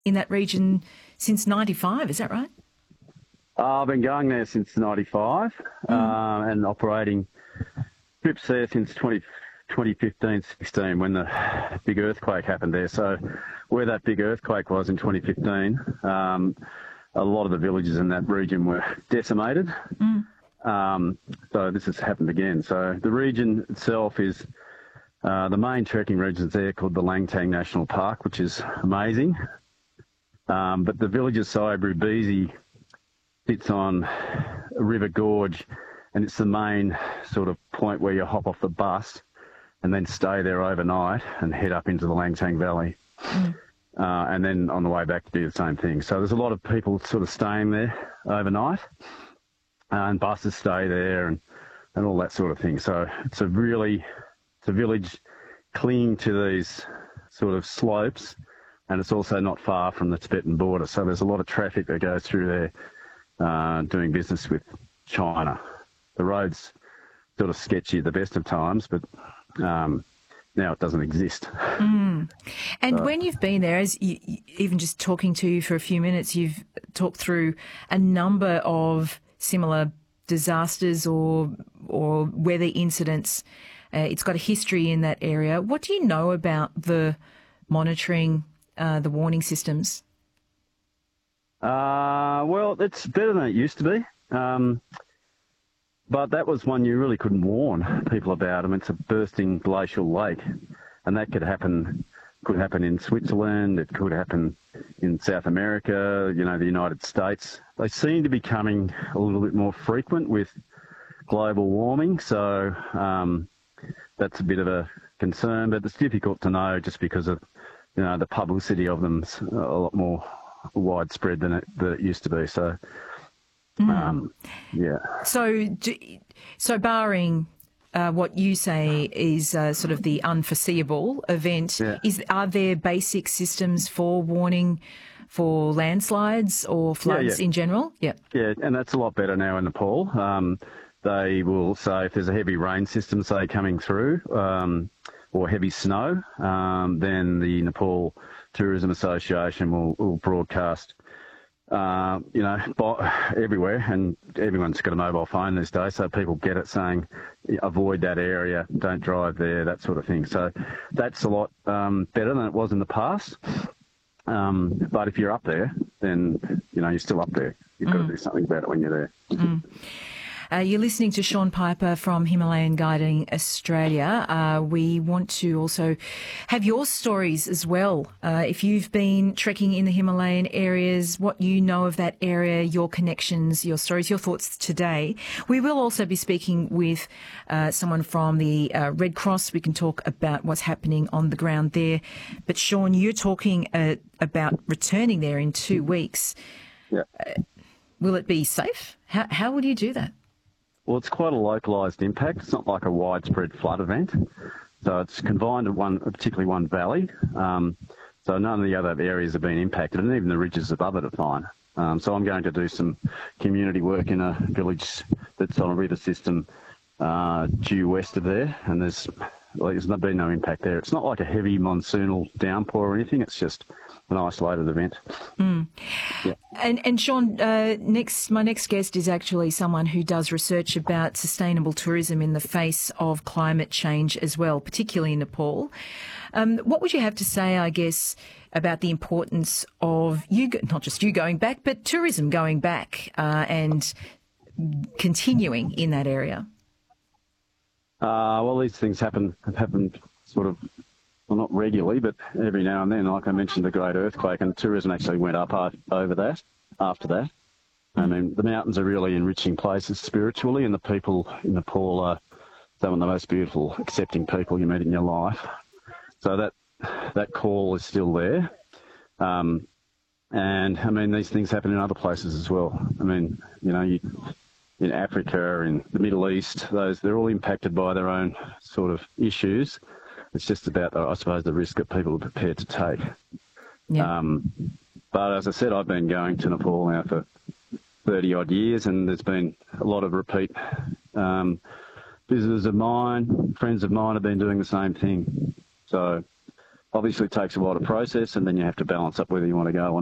in that region since 95, is that right? I've been going there since 95 and operating trips there since 2015-16 when the big earthquake happened there. So where that big earthquake was in 2015, a lot of the villages in that region were decimated. So this has happened again. So the region itself is the main trekking regions there called the Langtang National Park, which is amazing. But the village of Saibrubisi sits on a river gorge, and it's the main sort of point where you hop off the bus and then stay there overnight and head up into the Langtang Valley. And then on the way back to do the same thing. So there's a lot of people sort of staying there overnight, and buses stay there and all that sort of thing. So it's a village clinging to these sort of slopes, and it's also not far from the Tibetan border. So there's a lot of traffic that goes through there doing business with China. The road's sort of sketchy at the best of times, but now it doesn't exist. And when you've been there, as even just talking to you for a few minutes, you've talked through a number of similar disasters or weather incidents. It's got a history in that area. What do you know about the monitoring, the warning systems? Well, it's better than it used to be. But that was one you really couldn't warn people about. I mean, it's a bursting glacial lake, and that could happen in Switzerland, it could happen in South America, the United States. They seem to be becoming a little bit more frequent with global warming, so that's a bit of a concern, but it's difficult to know just because of, the publicity of them's a lot more widespread than it used to be, so... yeah. So barring what you say is sort of the unforeseeable event, are there basic systems for warning for landslides or floods in general? Yeah. Yeah, and that's a lot better now in Nepal. They will say if there's a heavy rain system, say, coming through or heavy snow, then the Nepal Tourism Association will broadcast everywhere, and everyone's got a mobile phone these days, so people get it saying, avoid that area, don't drive there, that sort of thing. So that's a lot better than it was in the past. But if you're up there, then, you're still up there. You've got to do something about it when you're there. You're listening to Shaun Piper from Himalayan Guiding Australia. We want to also have your stories as well. If you've been trekking in the Himalayan areas, what you know of that area, your connections, your stories, your thoughts today. We will also be speaking with someone from the Red Cross. We can talk about what's happening on the ground there. But Shaun, you're talking about returning there in 2 weeks. Yeah. Will it be safe? How would you do that? Well, it's quite a localised impact. It's not like a widespread flood event. So it's confined to particularly one valley. So none of the other areas have been impacted, and even the ridges above it are fine. So I'm going to do some community work in a village that's on a river system due west of there, and there's been no impact there. It's not like a heavy monsoonal downpour or anything. It's just an isolated event. Yeah. And Shaun, my next guest is actually someone who does research about sustainable tourism in the face of climate change as well, particularly in Nepal. What would you have to say, I guess, about the importance of not just you going back, but tourism going back and continuing in that area? Well, these things have happened sort of, well, not regularly, but every now and then. Like I mentioned, the great earthquake, and tourism actually went up after that. I mean, the mountains are really enriching places spiritually, and the people in Nepal are some of the most beautiful, accepting people you meet in your life. So that call is still there. And, I mean, these things happen in other places as well. I mean, in Africa, in the Middle East, they're all impacted by their own sort of issues. It's just about, I suppose, the risk that people are prepared to take. Yeah. But as I said, I've been going to Nepal now for 30-odd years, and there's been a lot of repeat visitors of mine, friends of mine have been doing the same thing. So obviously takes a while to process, and then you have to balance up whether you want to go or